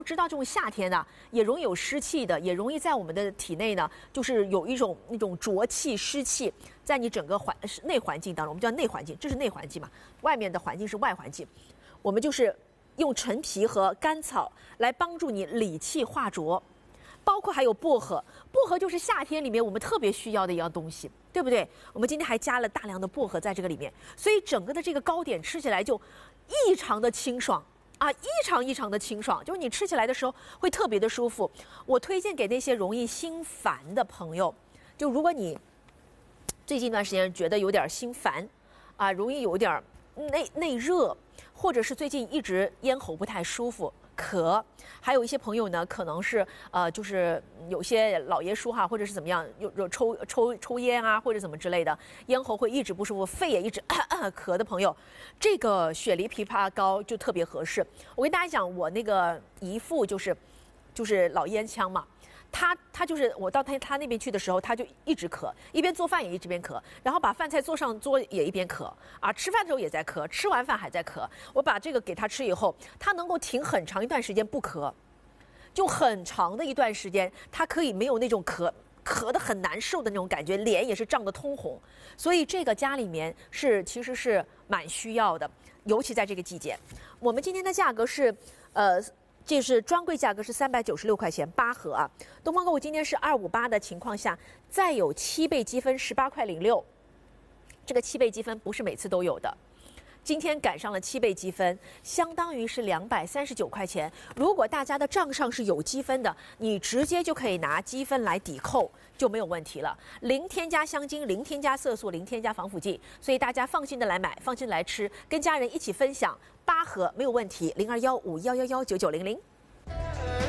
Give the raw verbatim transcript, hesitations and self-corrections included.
知道这种夏天呢，也容易有湿气的，也容易在我们的体内呢，就是有一种那种浊气、湿气，在你整个环内环境当中，我们叫内环境，这是内环境嘛，外面的环境是外环境。我们就是用陈皮和甘草来帮助你理气化浊，包括还有薄荷，薄荷就是夏天里面我们特别需要的一样东西，对不对？我们今天还加了大量的薄荷在这个里面，所以整个的这个糕点吃起来就异常的清爽。啊，异常异常的清爽，就是你吃起来的时候会特别的舒服。我推荐给那些容易心烦的朋友，就如果你最近一段时间觉得有点心烦，啊，容易有点内内热，或者是最近一直咽喉不太舒服。咳，还有一些朋友呢，可能是呃，就是有些老爷叔哈，或者是怎么样，有有抽抽抽烟啊，或者怎么之类的，咽喉会一直不舒服，肺也一直咳咳咳的朋友，这个雪梨枇杷膏就特别合适。我跟大家讲，我那个姨父就是就是老烟枪嘛。他他就是我到他他那边去的时候，他就一直咳，一边做饭也一直边咳，然后把饭菜做上桌也一边咳啊，吃饭的时候也在咳，吃完饭还在咳。我把这个给他吃以后，他能够停很长一段时间不咳，就很长的一段时间，他可以没有那种咳咳得很难受的那种感觉，脸也是涨得通红。所以这个家里面是其实是蛮需要的，尤其在这个季节。我们今天的价格是呃。这是专柜价格是三百九十六块钱八盒啊，东方购物今天是二五八的情况下，再有七倍积分十八块零六，这个七倍积分不是每次都有的，今天赶上了七倍积分，相当于是两百三十九块钱。如果大家的账上是有积分的，你直接就可以拿积分来抵扣，就没有问题了。零添加香精，零添加色素，零添加防腐剂，所以大家放心的来买，放心来吃，跟家人一起分享。八盒没有问题，零二幺五幺幺幺九九零零。